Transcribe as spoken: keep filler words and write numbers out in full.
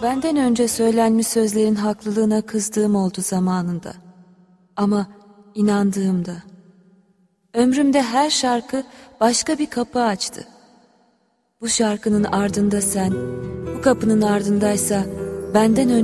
benden önce söylenmiş sözlerin haklılığına kızdığım oldu zamanında. Ama inandığımda. Ömrümde her şarkı başka bir kapı açtı. Bu şarkının ardında sen, bu kapının ardındaysa benden önce